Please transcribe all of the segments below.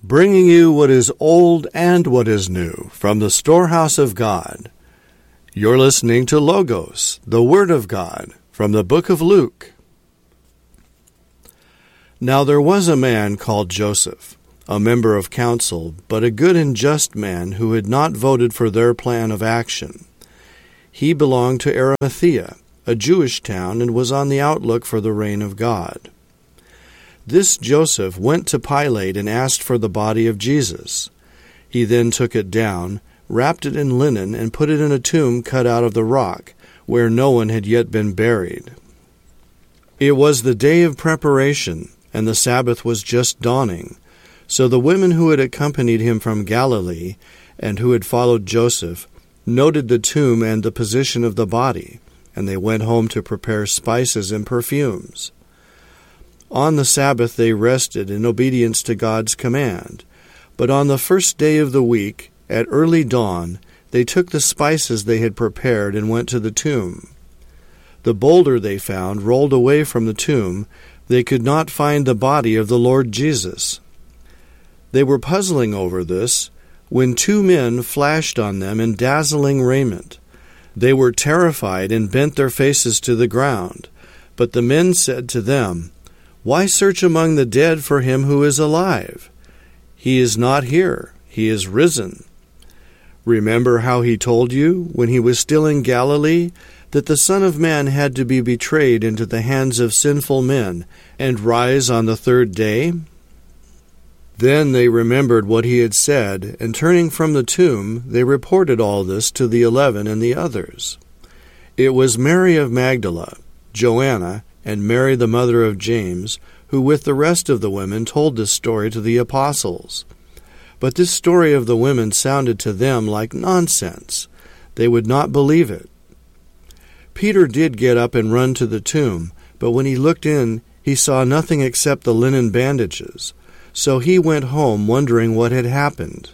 bringing you what is old and what is new from the storehouse of God. You're listening to Logos, the Word of God, from the book of Luke. Now there was a man called Joseph, a member of council, but a good and just man who had not voted for their plan of action. He belonged to Arimathea, a Jewish town, and was on the outlook for the reign of God. This Joseph went to Pilate and asked for the body of Jesus. He then took it down, wrapped it in linen, and put it in a tomb cut out of the rock, where no one had yet been buried. It was the day of preparation, and the Sabbath was just dawning. So the women who had accompanied him from Galilee, and who had followed Joseph, noted the tomb and the position of the body, and they went home to prepare spices and perfumes. On the Sabbath they rested in obedience to God's command. But on the first day of the week, at early dawn, they took the spices they had prepared and went to the tomb. The boulder they found rolled away from the tomb. They could not find the body of the Lord Jesus. They were puzzling over this when two men flashed on them in dazzling raiment. They were terrified and bent their faces to the ground. But the men said to them, "Why search among the dead for him who is alive? He is not here, he is risen. Remember how he told you, when he was still in Galilee, that the Son of Man had to be betrayed into the hands of sinful men, and rise on the third day?" Then they remembered what he had said, and turning from the tomb, they reported all this to the 11 and the others. It was Mary of Magdala, Joanna, and Mary the mother of James, who with the rest of the women told this story to the apostles. But this story of the women sounded to them like nonsense. They would not believe it. Peter did get up and run to the tomb, but when he looked in, he saw nothing except the linen bandages. So he went home wondering what had happened.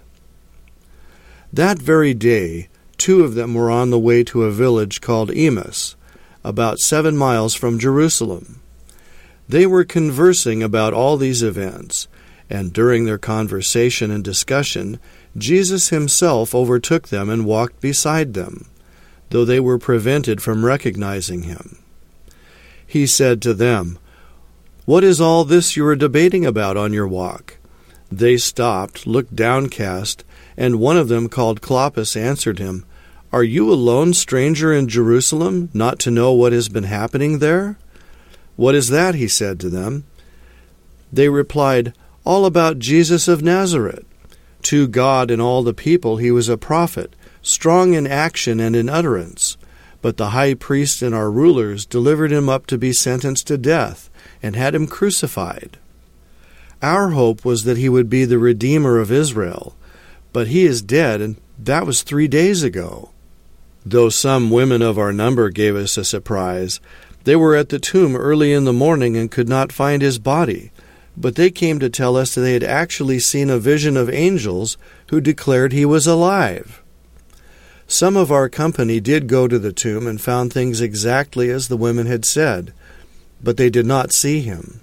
That very day, two of them were on the way to a village called Emmaus, about 7 miles from Jerusalem. They were conversing about all these events, and during their conversation and discussion, Jesus himself overtook them and walked beside them, though they were prevented from recognizing him. He said to them, "What is all this you are debating about on your walk?" They stopped, looked downcast, and one of them, called Clopas, answered him, "Are you a lone stranger in Jerusalem, not to know what has been happening there?" "What is that?" he said to them. They replied, "All about Jesus of Nazareth. To God and all the people he was a prophet, strong in action and in utterance. But the high priest and our rulers delivered him up to be sentenced to death, and had him crucified. Our hope was that he would be the Redeemer of Israel, but he is dead, and that was 3 days ago." Though some women of our number gave us a surprise, they were at the tomb early in the morning and could not find his body, but they came to tell us that they had actually seen a vision of angels who declared he was alive. Some of our company did go to the tomb and found things exactly as the women had said, but they did not see him.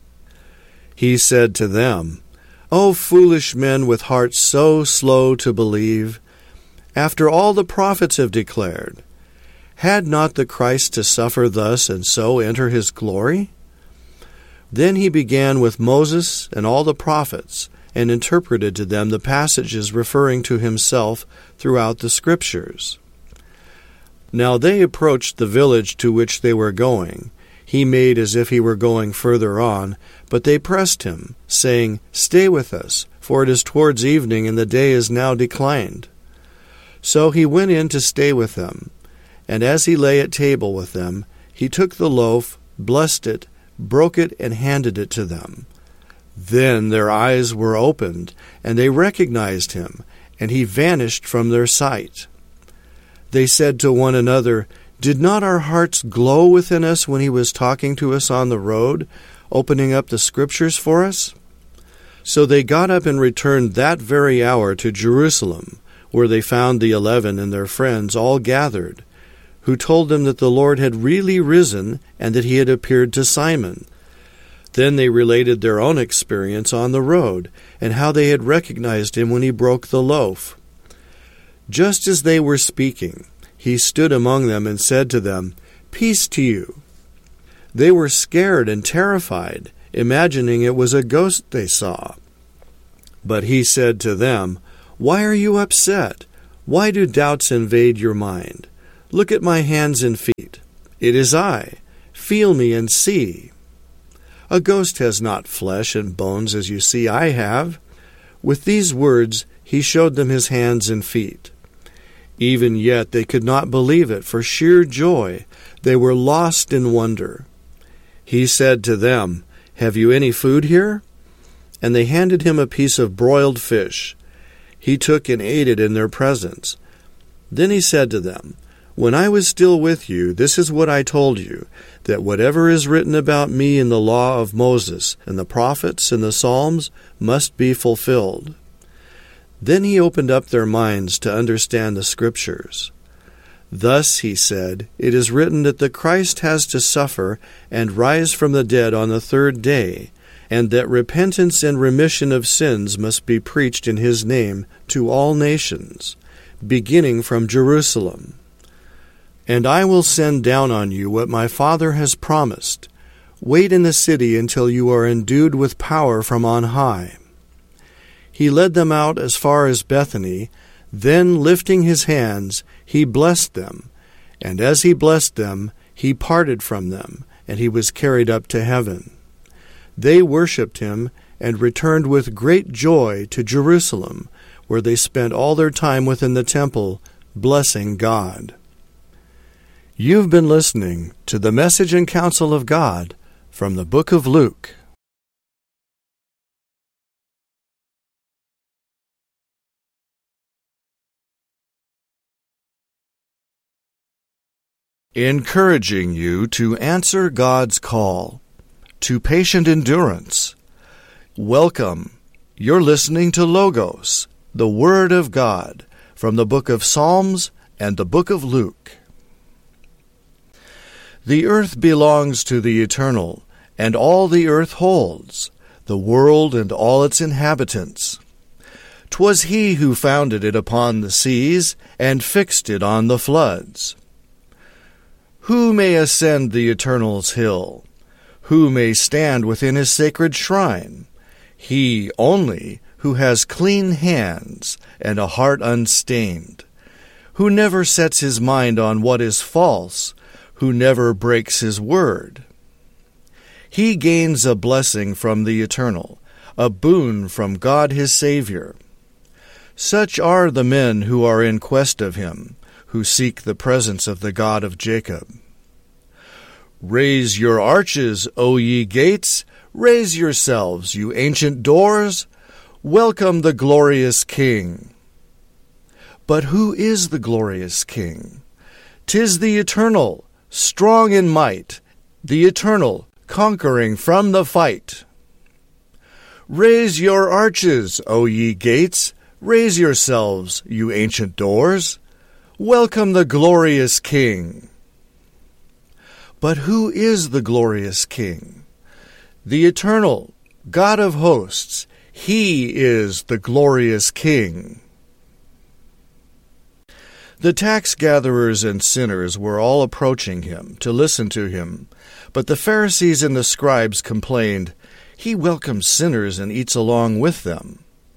He said to them, "O foolish men with hearts so slow to believe, after all the prophets have declared, had not the Christ to suffer thus and so enter his glory?" Then he began with Moses and all the prophets, and interpreted to them the passages referring to himself throughout the Scriptures. Now they approached the village to which they were going. He made as if he were going further on, but they pressed him, saying, "Stay with us, for it is towards evening, and the day is now declined." So he went in to stay with them, and as he lay at table with them, he took the loaf, blessed it, broke it, and handed it to them. Then their eyes were opened, and they recognized him, and he vanished from their sight. They said to one another, "Did not our hearts glow within us when he was talking to us on the road, opening up the Scriptures for us?" So they got up and returned that very hour to Jerusalem, where they found the 11 and their friends all gathered, who told them that the Lord had really risen and that he had appeared to Simon. Then they related their own experience on the road and how they had recognized him when he broke the loaf. Just as they were speaking, he stood among them and said to them, "Peace to you." They were scared and terrified, imagining it was a ghost they saw. But he said to them, "Why are you upset? Why do doubts invade your mind? Look at my hands and feet. It is I. Feel me and see. A ghost has not flesh and bones as you see I have." With these words he showed them his hands and feet. Even yet they could not believe it for sheer joy. They were lost in wonder. He said to them, "Have you any food here?" And they handed him a piece of broiled fish. He took and ate it in their presence. Then he said to them, "When I was still with you, this is what I told you, that whatever is written about me in the law of Moses and the prophets and the Psalms must be fulfilled." Then he opened up their minds to understand the Scriptures. "Thus," he said, "it is written that the Christ has to suffer and rise from the dead on the third day, and that repentance and remission of sins must be preached in his name to all nations, beginning from Jerusalem. And I will send down on you what my Father has promised. Wait in the city until you are endued with power from on high." He led them out as far as Bethany. Then, lifting his hands, he blessed them. And as he blessed them, he parted from them, and he was carried up to heaven. They worshipped him and returned with great joy to Jerusalem, where they spent all their time within the temple, blessing God. You've been listening to the Message and Counsel of God from the book of Luke. Encouraging you to answer God's call to patient endurance. Welcome. You're listening to Logos, the Word of God, from the book of Psalms and the book of Luke. The earth belongs to the Eternal, and all the earth holds, the world and all its inhabitants. 'Twas he who founded it upon the seas, and fixed it on the floods. Who may ascend the Eternal's hill? Who may stand within his sacred shrine? He only who has clean hands and a heart unstained, who never sets his mind on what is false, who never breaks his word. He gains a blessing from the Eternal, a boon from God his Savior. Such are the men who are in quest of him, who seek the presence of the God of Jacob. Raise your arches, O ye gates! Raise yourselves, you ancient doors! Welcome the glorious King. But who is the glorious King? 'Tis the Eternal, strong in might, the Eternal, conquering from the fight. Raise your arches, O ye gates! Raise yourselves, you ancient doors! Welcome the glorious King. But who is the glorious King? The Eternal, God of hosts, he is the glorious King. The tax gatherers and sinners were all approaching him to listen to him, but the Pharisees and the scribes complained, "He welcomes sinners and eats along with them."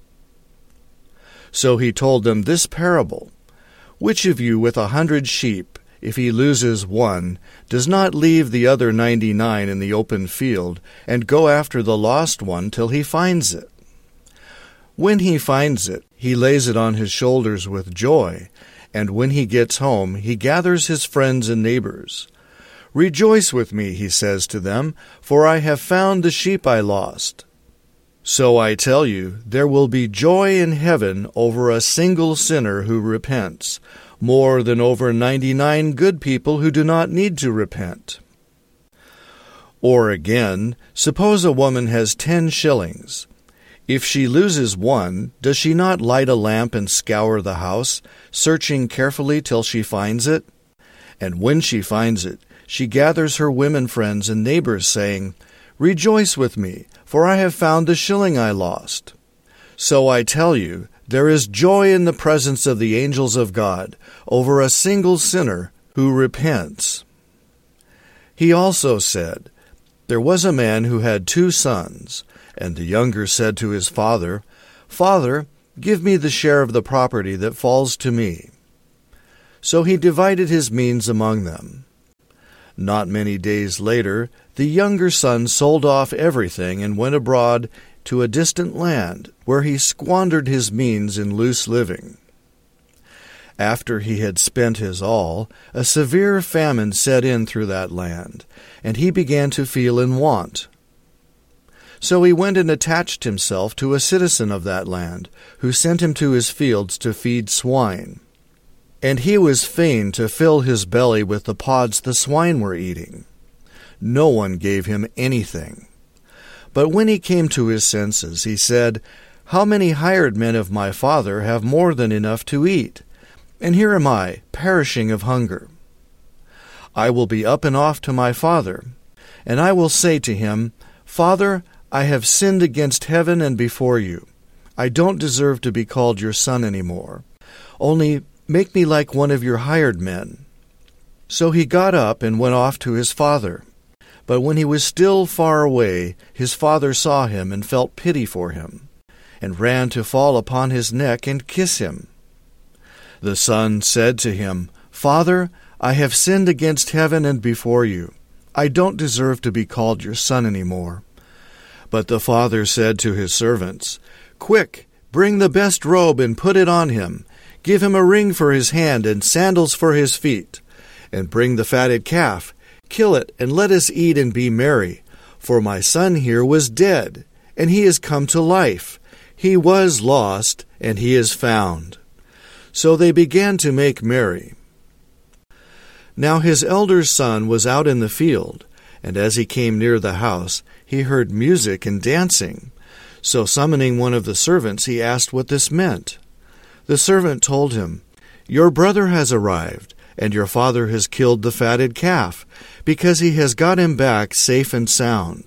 So he told them this parable. Which of you with 100 sheep, if he loses one, does not leave the other 99 in the open field, and go after the lost one till he finds it? When he finds it, he lays it on his shoulders with joy, and when he gets home, he gathers his friends and neighbors. "Rejoice with me," he says to them, "for I have found the sheep I lost." So I tell you, there will be joy in heaven over a single sinner who repents, more than over 99 good people who do not need to repent. Or again, suppose a woman has 10 shillings. If she loses one, does she not light a lamp and scour the house, searching carefully till she finds it? And when she finds it, she gathers her women friends and neighbors, saying, Rejoice with me, for I have found the shilling I lost. So I tell you, there is joy in the presence of the angels of God over a single sinner who repents." He also said, "There was a man who had 2 sons, and the younger said to his father, 'Father, give me the share of the property that falls to me.' So he divided his means among them. Not many days later, the younger son sold off everything and went abroad to a distant land, where he squandered his means in loose living. After he had spent his all, a severe famine set in through that land, and he began to feel in want. So he went and attached himself to a citizen of that land, who sent him to his fields to feed swine. And he was fain to fill his belly with the pods the swine were eating. No one gave him anything. But when he came to his senses, he said, 'How many hired men of my father have more than enough to eat? And here am I, perishing of hunger. I will be up and off to my father, and I will say to him, Father, I have sinned against heaven and before you. I don't deserve to be called your son any more. Only make me like one of your hired men.' So he got up and went off to his father. But when he was still far away, his father saw him and felt pity for him, and ran to fall upon his neck and kiss him. The son said to him, 'Father, I have sinned against heaven and before you. I don't deserve to be called your son any more.' But the father said to his servants, 'Quick, bring the best robe and put it on him. Give him a ring for his hand and sandals for his feet. And bring the fatted calf. Kill it, and let us eat and be merry. For my son here was dead, and he is come to life. He was lost, and he is found.' So they began to make merry. Now his elder son was out in the field, and as he came near the house, he heard music and dancing. So summoning one of the servants, he asked what this meant. The servant told him, 'Your brother has arrived, and your father has killed the fatted calf, because he has got him back safe and sound.'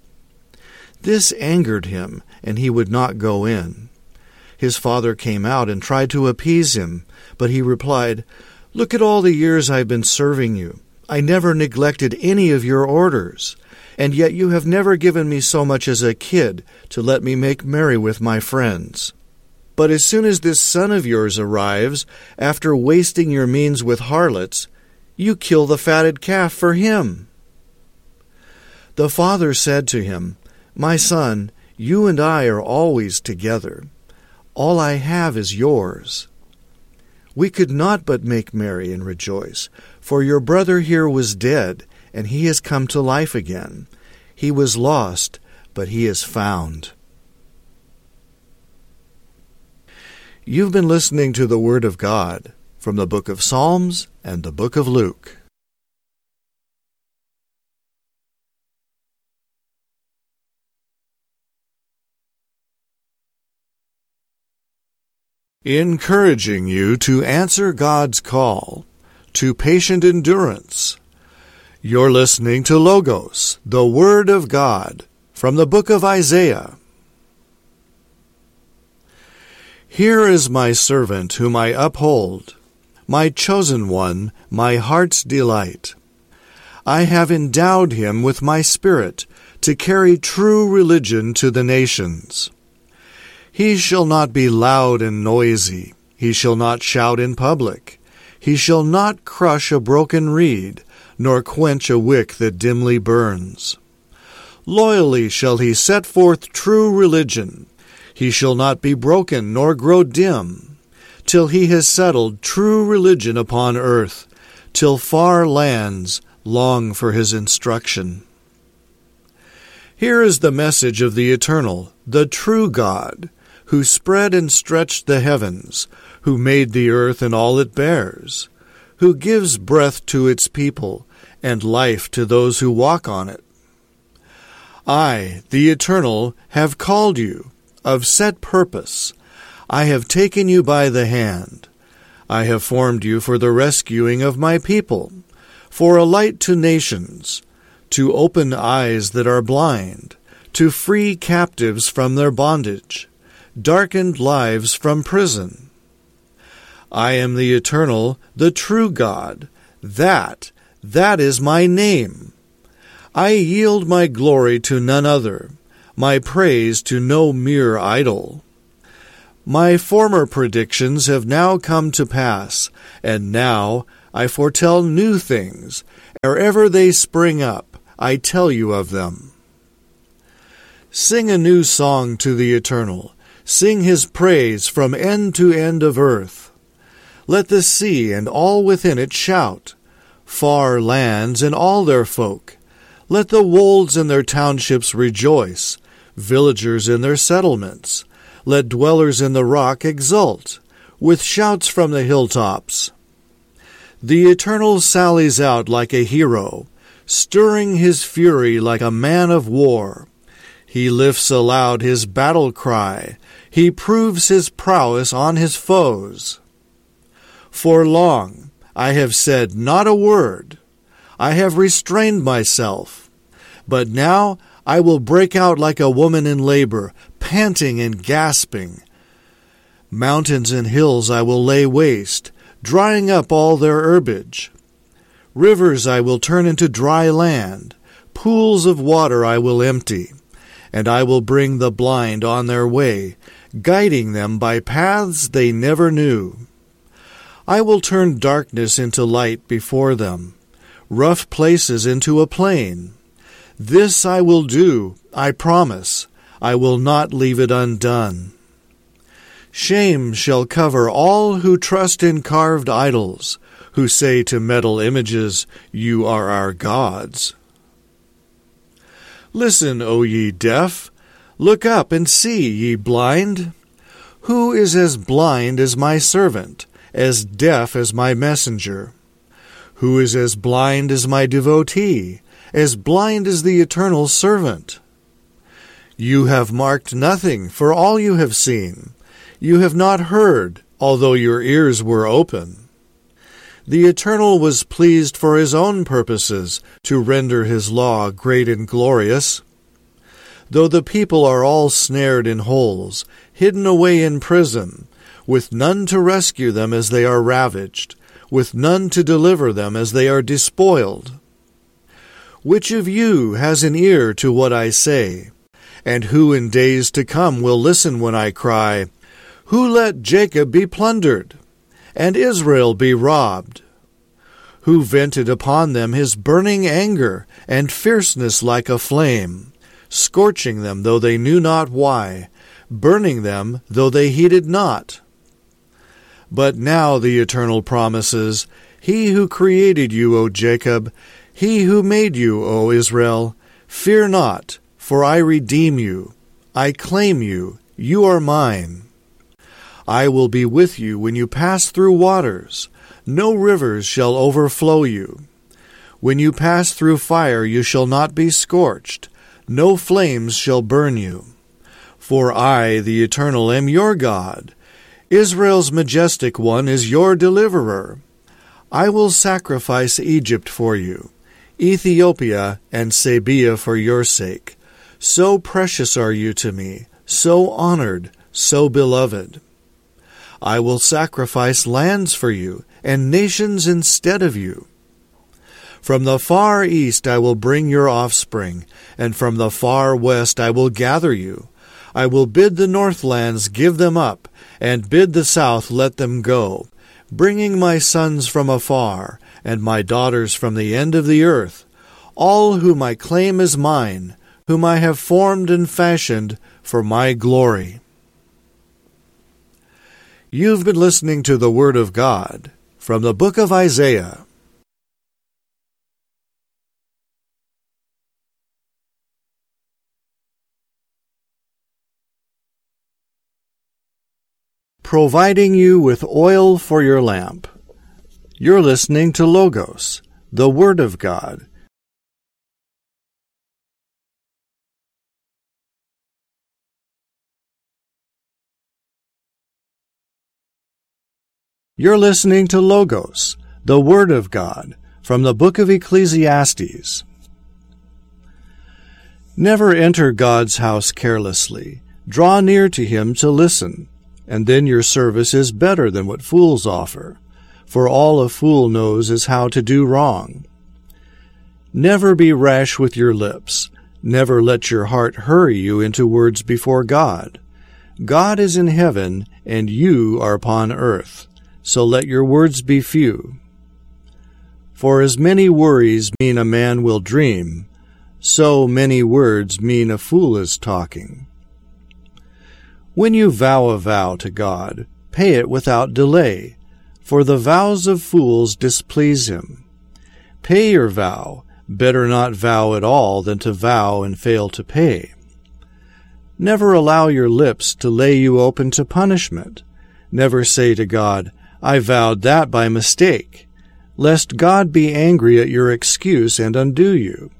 This angered him, and he would not go in. His father came out and tried to appease him, but he replied, 'Look at all the years I've been serving you. I never neglected any of your orders, and yet you have never given me so much as a kid to let me make merry with my friends. But as soon as this son of yours arrives, after wasting your means with harlots, you kill the fatted calf for him.' The father said to him, 'My son, you and I are always together. All I have is yours. We could not but make merry and rejoice, for your brother here was dead, and he has come to life again. He was lost, but he is found.'" You've been listening to the Word of God from the book of Psalms and the book of Luke. Encouraging you to answer God's call to patient endurance. You're listening to Logos, the Word of God, from the book of Isaiah. "Here is my servant whom I uphold, my chosen one, my heart's delight. I have endowed him with my spirit to carry true religion to the nations. He shall not be loud and noisy. He shall not shout in public. He shall not crush a broken reed, nor quench a wick that dimly burns. Loyally shall he set forth true religion. He shall not be broken nor grow dim, till he has settled true religion upon earth, till far lands long for his instruction." Here is the message of the eternal, the true God, who spread and stretched the heavens, who made the earth and all it bears, who gives breath to its people and life to those who walk on it. "I, the eternal, have called you, of set purpose. I have taken you by the hand. I have formed you for the rescuing of my people, for a light to nations, to open eyes that are blind, to free captives from their bondage, darkened lives from prison. I am the eternal, the true God. That is my name. I yield my glory to none other, my praise to no mere idol. My former predictions have now come to pass, and now I foretell new things. Wherever they spring up, I tell you of them. Sing a new song to the Eternal. Sing his praise from end to end of earth. Let the sea and all within it shout, far lands and all their folk. Let the wolds in their townships rejoice, villagers in their settlements. Let dwellers in the rock exult, with shouts from the hilltops. The Eternal sallies out like a hero, stirring his fury like a man of war. He lifts aloud his battle cry. He proves his prowess on his foes. For long I have said not a word. I have restrained myself. But now I will break out like a woman in labor, panting and gasping. Mountains and hills I will lay waste, drying up all their herbage. Rivers I will turn into dry land, pools of water I will empty, and I will bring the blind on their way, guiding them by paths they never knew. I will turn darkness into light before them, rough places into a plain. This I will do, I promise. I will not leave it undone. Shame shall cover all who trust in carved idols, who say to metal images, "You are our gods." Listen, O ye deaf! Look up and see, ye blind! Who is as blind as my servant, as deaf as my messenger? Who is as blind as my devotee, as blind as the eternal servant? You have marked nothing for all you have seen. You have not heard, although your ears were open. The Eternal was pleased for his own purposes to render his law great and glorious. Though the people are all snared in holes, hidden away in prison, with none to rescue them as they are ravaged, with none to deliver them as they are despoiled. Which of you has an ear to what I say? And who in days to come will listen when I cry, "Who let Jacob be plundered, and Israel be robbed? Who vented upon them his burning anger and fierceness like a flame, scorching them though they knew not why, burning them though they heeded not?" But now the Eternal promises, "He who created you, O Jacob, he who made you, O Israel, fear not, for I redeem you. I claim you, you are mine. I will be with you when you pass through waters. No rivers shall overflow you. When you pass through fire, you shall not be scorched. No flames shall burn you. For I, the Eternal, am your God. Israel's majestic one is your deliverer. I will sacrifice Egypt for you, Ethiopia and Sabea for your sake. So precious are you to me, so honored, so beloved. I will sacrifice lands for you, and nations instead of you. From the far east I will bring your offspring, and from the far west I will gather you. I will bid the northlands give them up, and bid the south let them go, bringing my sons from afar, and my daughters from the end of the earth, all whom I claim as mine, whom I have formed and fashioned for my glory. You've been listening to the Word of God from the book of Isaiah. Providing you with oil for your lamp. You're listening to Logos, the Word of God. You're listening to Logos, the Word of God, from the book of Ecclesiastes. Never enter God's house carelessly. Draw near to him to listen, and then your service is better than what fools offer, for all a fool knows is how to do wrong. Never be rash with your lips. Never let your heart hurry you into words before God. God is in heaven, and you are upon earth, so let your words be few. For as many worries mean a man will dream, so many words mean a fool is talking. When you vow a vow to God, pay it without delay, for the vows of fools displease him. Pay your vow. Better not vow at all than to vow and fail to pay. Never allow your lips to lay you open to punishment. Never say to God, I vowed that by mistake, lest God be angry at your excuse and undo you.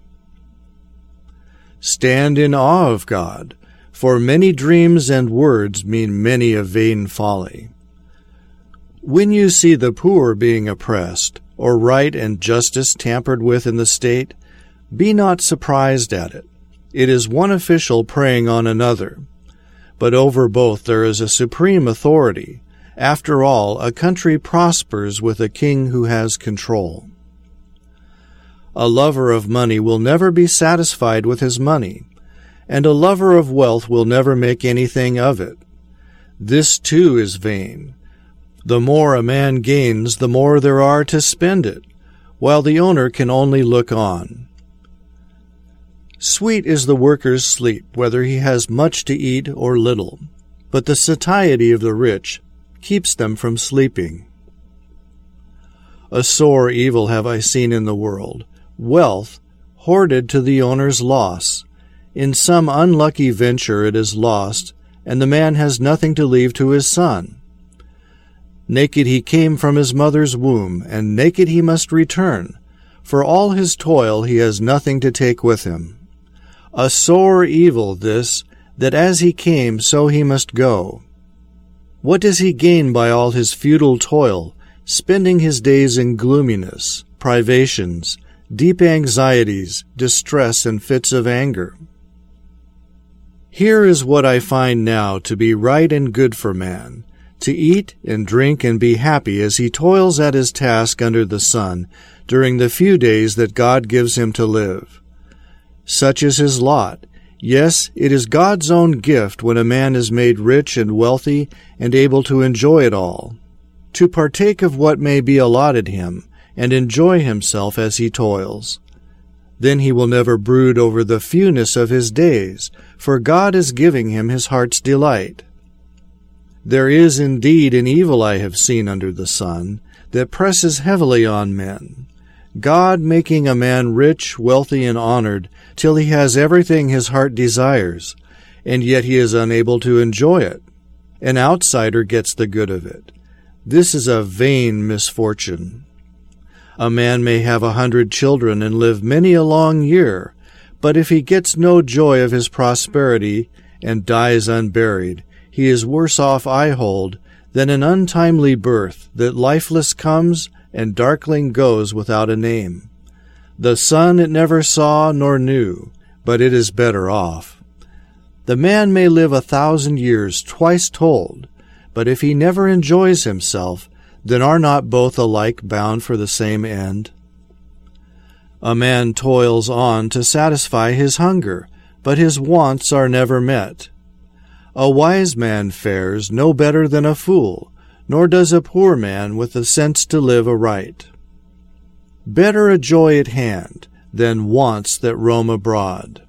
Stand in awe of God, for many dreams and words mean many a vain folly. When you see the poor being oppressed, or right and justice tampered with in the state, be not surprised at it. It is one official preying on another. But over both there is a supreme authority. After all, a country prospers with a king who has control. A lover of money will never be satisfied with his money, and a lover of wealth will never make anything of it. This too is vain. The more a man gains, the more there are to spend it, while the owner can only look on. Sweet is the worker's sleep, whether he has much to eat or little, but the satiety of the rich keeps them from sleeping. A sore evil have I seen in the world, wealth hoarded to the owner's loss. In some unlucky venture it is lost, and the man has nothing to leave to his son. Naked he came from his mother's womb, and naked he must return. For all his toil he has nothing to take with him. A sore evil this, that as he came so he must go. What does he gain by all his futile toil, spending his days in gloominess, privations, deep anxieties, distress, and fits of anger? Here is what I find now to be right and good for man, to eat and drink and be happy as he toils at his task under the sun during the few days that God gives him to live. Such is his lot. Yes, it is God's own gift when a man is made rich and wealthy and able to enjoy it all, to partake of what may be allotted him and enjoy himself as he toils. Then he will never brood over the fewness of his days, for God is giving him his heart's delight. There is indeed an evil I have seen under the sun, that presses heavily on men. God making a man rich, wealthy, and honored, till he has everything his heart desires, and yet he is unable to enjoy it. An outsider gets the good of it. This is a vain misfortune. A man may have 100 children and live many a long year, but if he gets no joy of his prosperity and dies unburied, he is worse off, I hold, than an untimely birth that lifeless comes and darkling goes without a name. The sun it never saw nor knew, but it is better off. The man may live 1,000 years twice told, but if he never enjoys himself, then are not both alike bound for the same end? A man toils on to satisfy his hunger, but his wants are never met. A wise man fares no better than a fool, nor does a poor man with the sense to live aright. Better a joy at hand than wants that roam abroad.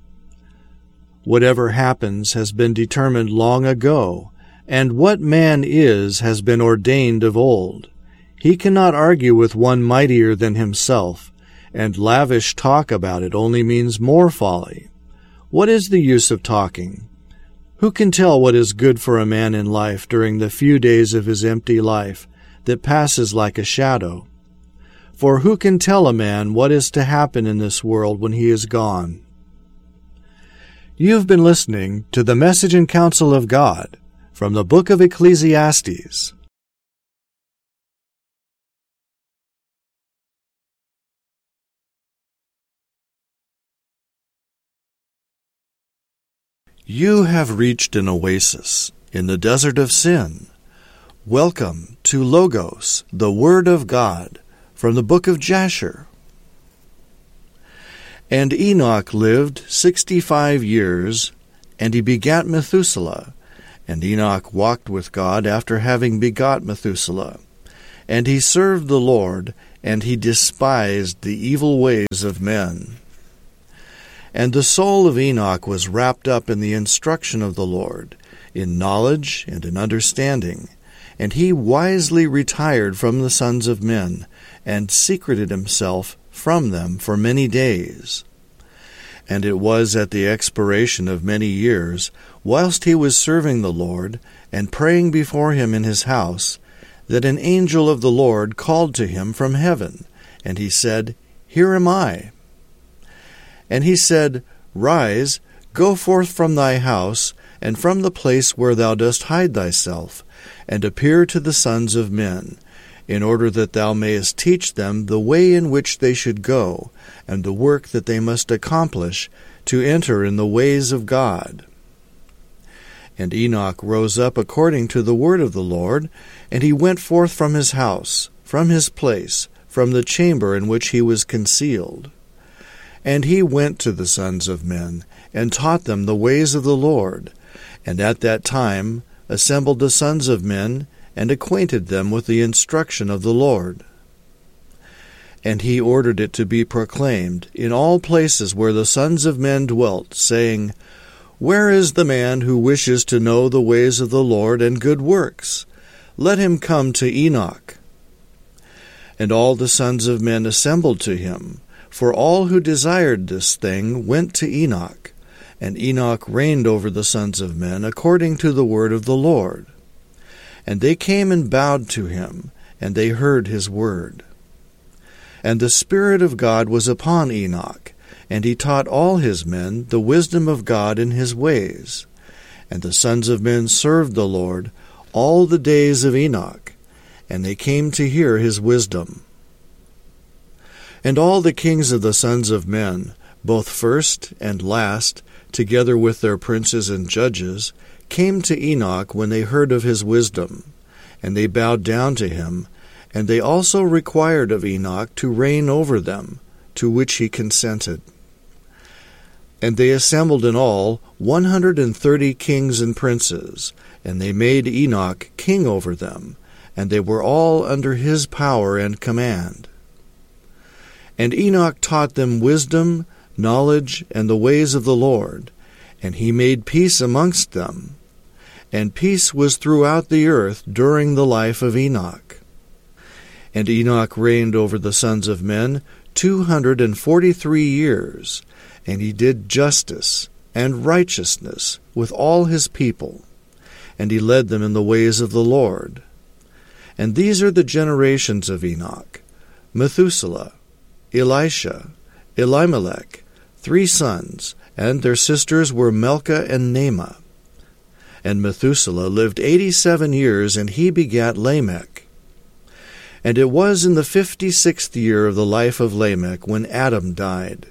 Whatever happens has been determined long ago, and what man is has been ordained of old. He cannot argue with one mightier than himself, and lavish talk about it only means more folly. What is the use of talking? Who can tell what is good for a man in life during the few days of his empty life that passes like a shadow? For who can tell a man what is to happen in this world when he is gone? You have been listening to the Message and Counsel of God from the book of Ecclesiastes. You have reached an oasis in the desert of sin. Welcome to Logos, the Word of God, from the book of Jasher. And Enoch lived 65 years, and he begat Methuselah. And Enoch walked with God after having begot Methuselah. And he served the Lord, and he despised the evil ways of men. And the soul of Enoch was wrapped up in the instruction of the Lord, in knowledge and in understanding. And he wisely retired from the sons of men, and secreted himself from them for many days. And it was at the expiration of many years, whilst he was serving the Lord, and praying before him in his house, that an angel of the Lord called to him from heaven, and he said, Here am I. And he said, Rise, go forth from thy house, and from the place where thou dost hide thyself, and appear to the sons of men, in order that thou mayest teach them the way in which they should go, and the work that they must accomplish, to enter in the ways of God. And Enoch rose up according to the word of the Lord, and he went forth from his house, from his place, from the chamber in which he was concealed. And he went to the sons of men, and taught them the ways of the Lord, and at that time assembled the sons of men, and acquainted them with the instruction of the Lord. And he ordered it to be proclaimed in all places where the sons of men dwelt, saying, Where is the man who wishes to know the ways of the Lord and good works? Let him come to Enoch. And all the sons of men assembled to him, for all who desired this thing went to Enoch. And Enoch reigned over the sons of men according to the word of the Lord. And they came and bowed to him, and they heard his word. And the Spirit of God was upon Enoch, and he taught all his men the wisdom of God in his ways. And the sons of men served the Lord all the days of Enoch, and they came to hear his wisdom. And all the kings of the sons of men, both first and last, together with their princes and judges, came to Enoch when they heard of his wisdom, and they bowed down to him, and they also required of Enoch to reign over them, to which he consented. And they assembled in all 130 kings and princes, and they made Enoch king over them, and they were all under his power and command. And Enoch taught them wisdom, knowledge, and the ways of the Lord, and he made peace amongst them. And peace was throughout the earth during the life of Enoch. And Enoch reigned over the sons of men 243 years, and he did justice and righteousness with all his people, and he led them in the ways of the Lord. And these are the generations of Enoch: Methuselah, Elisha, Elimelech, 3 sons, and their sisters were Melchah and Naamah. And Methuselah lived 87 years, and he begat Lamech. And it was in the 56th year of the life of Lamech when Adam died.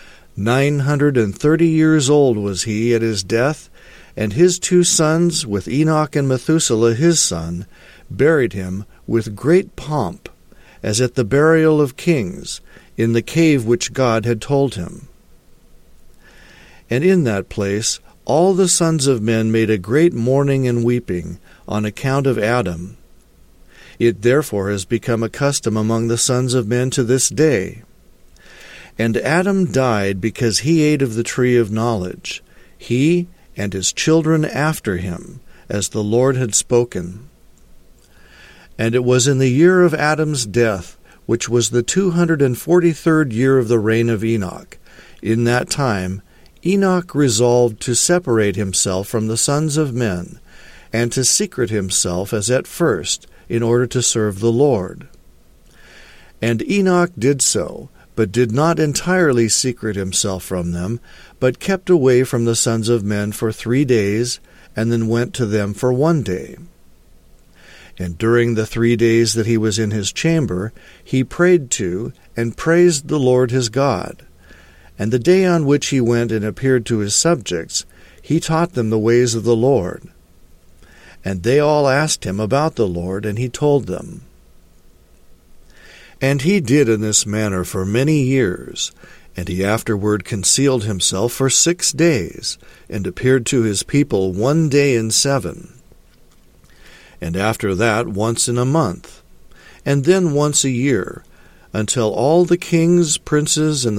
930 years old was he at his death, and his 2 sons, with Enoch and Methuselah his son, buried him with great pomp, as at the burial of kings, in the cave which God had told him. And in that place all the sons of men made a great mourning and weeping on account of Adam. It therefore has become a custom among the sons of men to this day. And Adam died because he ate of the tree of knowledge, he and his children after him, as the Lord had spoken. And it was in the year of Adam's death, which was the 243rd year of the reign of Enoch. In that time Enoch resolved to separate himself from the sons of men, and to secret himself as at first, in order to serve the Lord. And Enoch did so, but did not entirely secret himself from them, but kept away from the sons of men for 3 days, and then went to them for 1 day. And during the 3 days that he was in his chamber, he prayed to and praised the Lord his God. And the day on which he went and appeared to his subjects, he taught them the ways of the Lord. And they all asked him about the Lord, and he told them. And he did in this manner for many years, and he afterward concealed himself for 6 days, and appeared to his people 1 day in 7. And after that once in a month, and then once a year, until all the kings, princes, and